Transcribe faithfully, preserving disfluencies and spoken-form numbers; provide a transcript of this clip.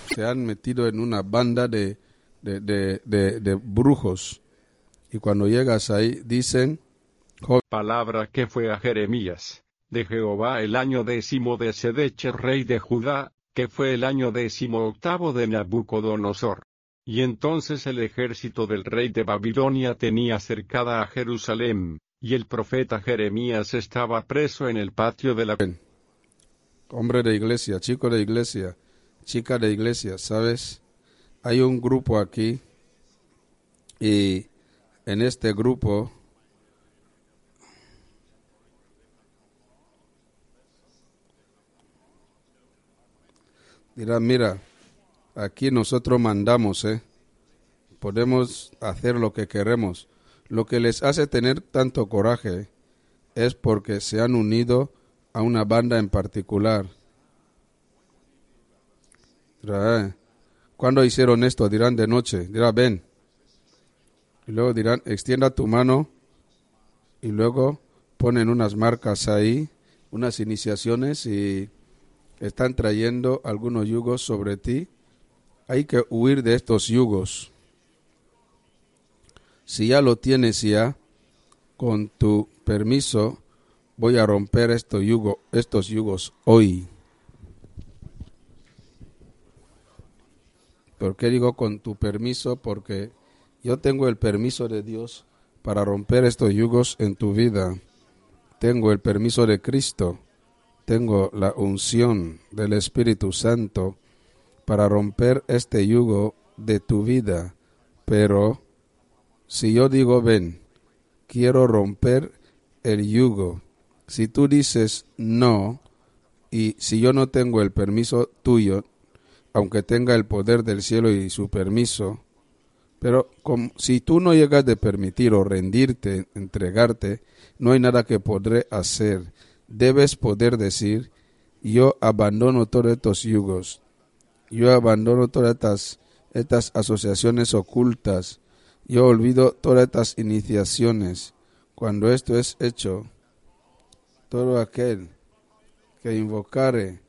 se han metido en una banda de, de, de, de, de brujos. Y cuando llegas ahí, dicen... Palabra que fue a Jeremías, de Jehová el año décimo de Sedeche rey de Judá, que fue el año décimo octavo de Nabucodonosor. Y entonces el ejército del rey de Babilonia tenía cercada a Jerusalén, y el profeta Jeremías estaba preso en el patio de la... Hombre de iglesia, chico de iglesia, chica de iglesia, ¿sabes? Hay un grupo aquí, y en este grupo... dirán, mira, aquí nosotros mandamos, ¿eh? Podemos hacer lo que queremos. Lo que les hace tener tanto coraje es porque se han unido a una banda en particular. Dirá, ¿cuándo hicieron esto? Dirán de noche. Dirá, ven. Y luego dirán, extienda tu mano. Y luego ponen unas marcas ahí, unas iniciaciones y están trayendo algunos yugos sobre ti. Hay que huir de estos yugos. Si ya lo tienes ya, con tu permiso, voy a romper estos yugos, estos yugos hoy. ¿Por qué digo con tu permiso? Porque yo tengo el permiso de Dios para romper estos yugos en tu vida. Tengo el permiso de Cristo. Tengo la unción del Espíritu Santo para romper este yugo de tu vida. Pero si yo digo, ven, quiero romper el yugo, si tú dices no, y si yo no tengo el permiso tuyo, aunque tenga el poder del cielo y su permiso, pero como, si tú no llegas de permitir o rendirte, entregarte, no hay nada que podré hacer. Debes poder decir, yo abandono todos estos yugos, yo abandono todas estas, estas asociaciones ocultas, yo olvido todas estas iniciaciones. Cuando esto es hecho, todo aquel que invocare